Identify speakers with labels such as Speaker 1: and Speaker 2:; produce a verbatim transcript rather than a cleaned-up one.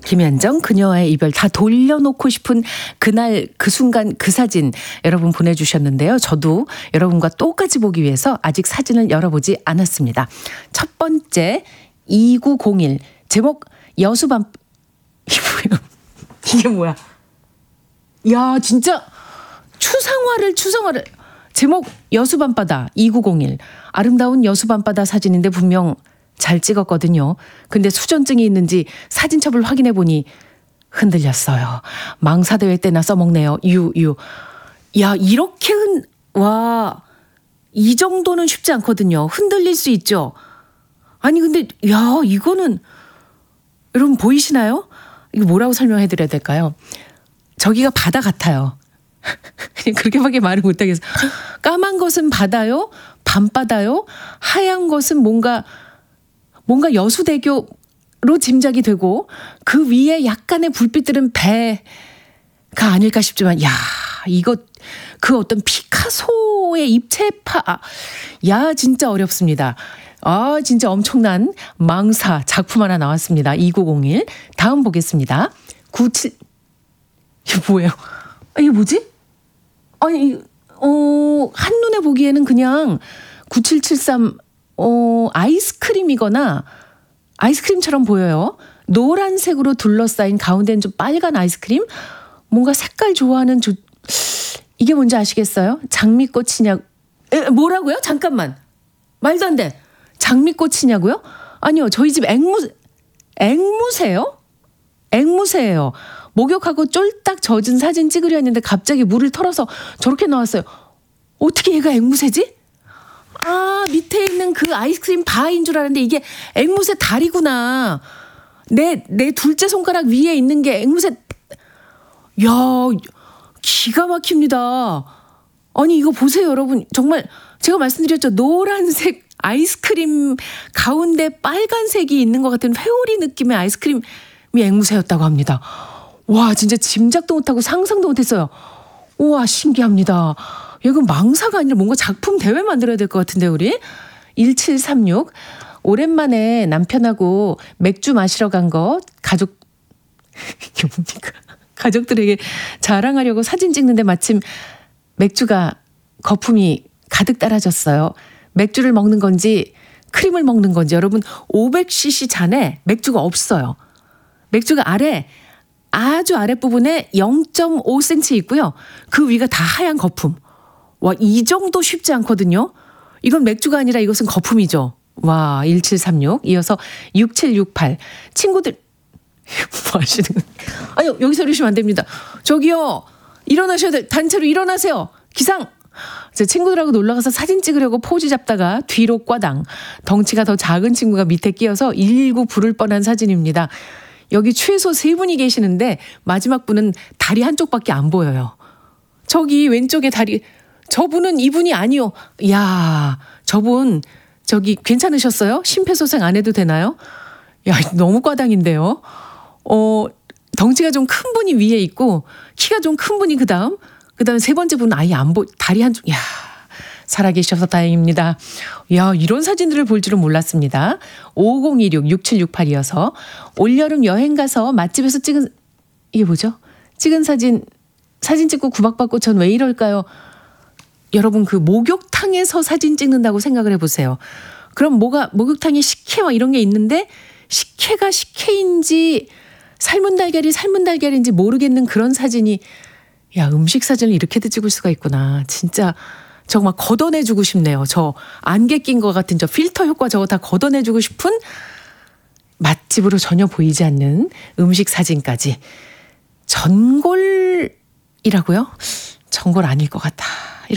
Speaker 1: 김현정 그녀와의 이별 다 돌려놓고 싶은 그날 그 순간 그 사진 여러분 보내주셨는데요. 저도 여러분과 똑같이 보기 위해서 아직 사진을 열어보지 않았습니다. 첫 번째 이구공일 제목 여수밤 이게 뭐야? 이게 뭐야? 야 진짜 추상화를 추상화를 제목 여수밤바다 이구공일 아름다운 여수밤바다 사진인데 분명 잘 찍었거든요. 근데 수전증이 있는지 사진첩을 확인해 보니 흔들렸어요. 망사대회 때나 써먹네요. 유유. 야 이렇게 흔 와 이 정도는 쉽지 않거든요. 흔들릴 수 있죠. 아니 근데 야 이거는 여러분 보이시나요? 이거 뭐라고 설명해 드려야 될까요? 저기가 바다 같아요. 그냥 그렇게밖에 말을 못하겠어. 까만 것은 바다요. 밤바다요. 하얀 것은 뭔가 뭔가 여수대교로 짐작이 되고 그 위에 약간의 불빛들은 배가 아닐까 싶지만 야 이거 그 어떤 피카소의 입체파 아, 야 진짜 어렵습니다. 아 진짜 엄청난 망사 작품 하나 나왔습니다. 이구공일 다음 보겠습니다. 구칠 이게 뭐예요? 아, 이게 뭐지? 아니 어 한눈에 보기에는 그냥 구칠칠삼 어, 아이스크림이거나 아이스크림처럼 보여요. 노란색으로 둘러싸인 가운데는 좀 빨간 아이스크림? 뭔가 색깔 좋아하는 조... 이게 뭔지 아시겠어요? 장미꽃이냐 에, 뭐라고요? 잠깐만. 말도 안 돼. 장미꽃이냐고요? 아니요. 저희 집 앵무 앵무새요? 앵무새예요. 목욕하고 쫄딱 젖은 사진 찍으려 했는데 갑자기 물을 털어서 저렇게 나왔어요. 어떻게 얘가 앵무새지? 아 밑에 있는 그 아이스크림 바인 줄 알았는데 이게 앵무새 다리구나. 내, 내 둘째 손가락 위에 있는 게 앵무새. 야 기가 막힙니다. 아니 이거 보세요 여러분. 정말 제가 말씀드렸죠. 노란색 아이스크림 가운데 빨간색이 있는 것 같은 회오리 느낌의 아이스크림이 앵무새였다고 합니다. 와 진짜 짐작도 못하고 상상도 못했어요. 우와 신기합니다. 이건 망사가 아니라 뭔가 작품 대회 만들어야 될 것 같은데 우리 일칠삼육 오랜만에 남편하고 맥주 마시러 간 거 가족 이게 뭡니까? 가족들에게 자랑하려고 사진 찍는데 마침 맥주가 거품이 가득 따라졌어요. 맥주를 먹는 건지 크림을 먹는 건지 여러분 오백 씨씨 잔에 맥주가 없어요. 맥주가 아래 아주 아랫부분에 영 점 오 센티미터 있고요. 그 위가 다 하얀 거품. 와, 이 정도 쉽지 않거든요. 이건 맥주가 아니라 이것은 거품이죠. 와, 일칠삼육 이어서 육칠육팔 친구들 뭐 하시는 거예요? 아니 여기서 이러시면 안 됩니다. 저기요 일어나셔야 돼. 단체로 일어나세요. 기상. 제 친구들하고 놀러가서 사진 찍으려고 포즈 잡다가 뒤로 꽈당. 덩치가 더 작은 친구가 밑에 끼어서 일일구 부를 뻔한 사진입니다. 여기 최소 세 분이 계시는데 마지막 분은 다리 한쪽밖에 안 보여요. 저기 왼쪽에 다리 저분은 이분이 아니요. 야 저분 저기 괜찮으셨어요? 심폐소생 안 해도 되나요? 야 너무 과당인데요. 어 덩치가 좀 큰 분이 위에 있고 키가 좀 큰 분이 그 다음 그 다음에 세 번째 분은 아예 안 보 다리 한쪽. 야 살아계셔서 다행입니다. 야 이런 사진들을 볼 줄은 몰랐습니다. 오공이육 육칠육팔이어서 올여름 여행 가서 맛집에서 찍은 이게 뭐죠? 찍은 사진 사진 찍고 구박받고 전 왜 이럴까요? 여러분 그 목욕탕에서 사진 찍는다고 생각을 해보세요. 그럼 뭐가 목욕탕에 식혜 막 이런 게 있는데 식혜가 식혜인지 삶은 달걀이 삶은 달걀인지 모르겠는 그런 사진이 야 음식 사진을 이렇게도 찍을 수가 있구나. 진짜 정말 걷어내주고 싶네요. 저 안개 낀 것 같은 저 필터 효과 저거 다 걷어내주고 싶은 맛집으로 전혀 보이지 않는 음식 사진까지. 전골이라고요? 전골 아닐 것 같아.